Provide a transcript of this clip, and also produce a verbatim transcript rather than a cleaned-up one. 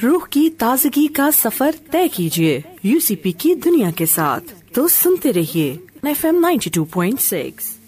रूह की ताजगी का सफर तय कीजिए यूसीपी की दुनिया के साथ। तो सुनते रहिए F M ninety two point six.